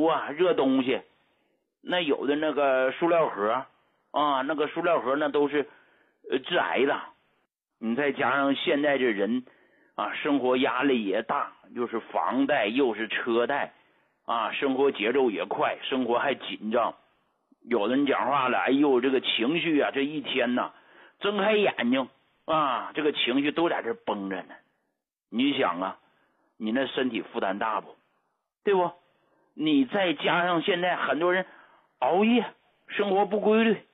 壶啊、热东西，那有的那个塑料盒啊，那个塑料盒那都是致癌的。你再加上现在这人啊，生活压力也大，又是房贷又是车贷啊，生活节奏也快，生活还紧张。有的人讲话了，哎呦，这个情绪啊，这一天呐，睁开眼睛啊，这个情绪都在这绷着呢。你想啊，你那身体负担大不？对不？你再加上现在很多人熬夜，生活不规律